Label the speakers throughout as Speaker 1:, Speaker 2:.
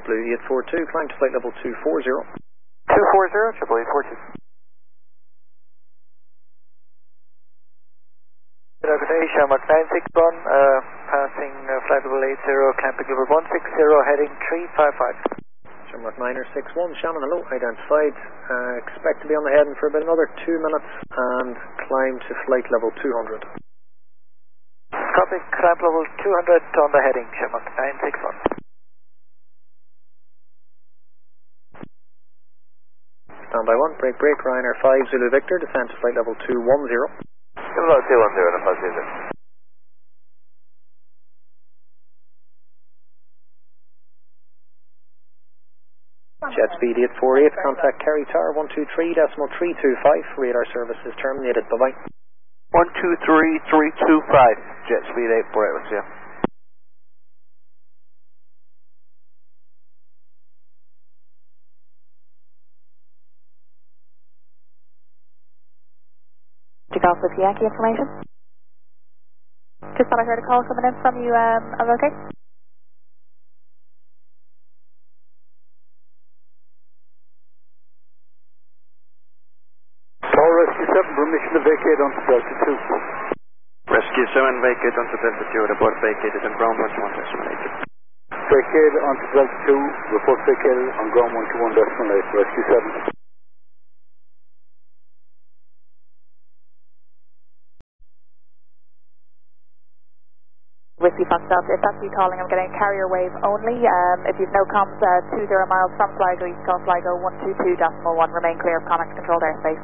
Speaker 1: JetBlue 842, climb to flight level 240.
Speaker 2: 240, JetBlue 842. Good day, Shamrock 961, passing flight level 80, clamping level 160, heading 355.
Speaker 1: Shamrock 961, Shannon, hello, identified. Expect to be on the heading for about another 2 minutes and climb to flight level 200.
Speaker 2: Copy, climb level 200 on the heading, Shamrock 961.
Speaker 1: Standby 1, break, Ryanair 5, Zulu Victor, descend to flight level 210.
Speaker 2: Level 210 and a positive.
Speaker 1: Jet speed 848, contact Kerry Tower 123.325, radar service is terminated, bye-bye.
Speaker 2: 123.325, jet speed 848, let's see you.
Speaker 3: Golf with Yankee information. Just thought I heard a call coming in from you, I'm okay?
Speaker 4: Tower Rescue 7, permission to vacate onto Delta 2.
Speaker 5: Rescue 7, vacate onto Delta 2, report vacated on ground 121.8.
Speaker 4: Vacate onto Delta 2, report vacated on ground 121.8, Rescue 7.
Speaker 3: Whiskey Foxtrot, if that's you calling, I'm getting carrier wave only. If you've no comms, 20 miles from Sligo, East Coast Sligo 122.1, remain clear of Connacht controlled airspace.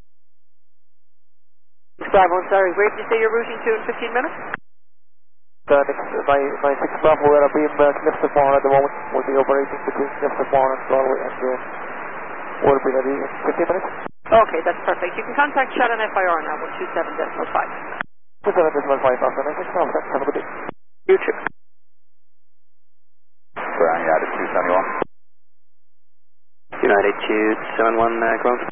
Speaker 6: Bravo, sorry, where did you say you're routing to in 15 minutes?
Speaker 2: My 6 Bravo, where I'll be in Cliffs of Moran at the moment. We'll be operating between Cliffs of Moran and Galway, and we'll be ready in 15 minutes.
Speaker 6: Okay, that's perfect. You can contact Shannon FIR now, 127.5.
Speaker 2: 27.5 after 961, thanks, have a good day.
Speaker 6: You too.
Speaker 4: Brian, United 271.
Speaker 5: United 271, ground.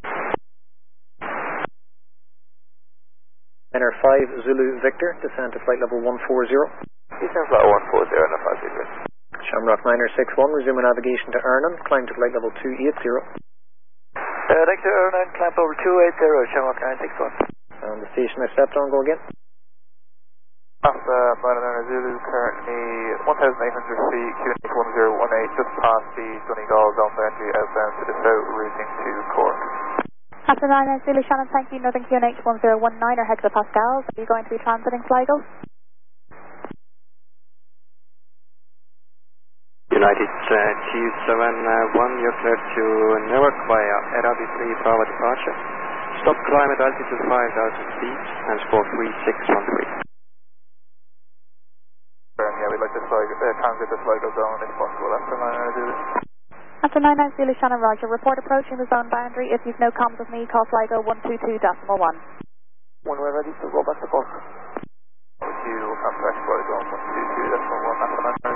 Speaker 1: Ryanair 5, Zulu Victor, descend to flight level 140.
Speaker 2: Descend flight 140 and a positive.
Speaker 1: Shamrock 961, resume navigation to Ernan, climb to flight level 280.
Speaker 2: Thanks to Ernan, climb over 280, Shamrock 961.
Speaker 1: And the station accept on, go again.
Speaker 2: Ryanair Zulu, currently 1,800 feet, QNH 1018, just past the Donegal zone boundary, outbound to the south, routing to Cork.
Speaker 3: After 9 Zulu Shannon, thank you, Northern QNH 1019 or hexapascals. Are you going to be transiting Sligo?
Speaker 5: United 271, you're cleared to Newark via RRB3 Bravo departure. Stop climb at altitude 5,000 feet and score 3613.
Speaker 2: Yeah, we'd like to transit the Sligo zone if possible after 9 Zulu.
Speaker 3: After 99 Zulu Shannon Roger, report approaching the zone boundary. If you've no comms with me, call Sligo 122.1.
Speaker 2: When we're ready to go back to Cork. Would you contact Sligo 122.1 after 9?